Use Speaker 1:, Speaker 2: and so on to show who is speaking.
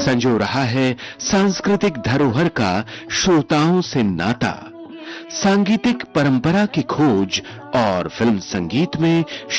Speaker 1: संजो रहा है सांस्कृतिक धरोहर का श्रोताओं से नाता। सांगीतिक परंपरा की खोज और फिल्म संगीत में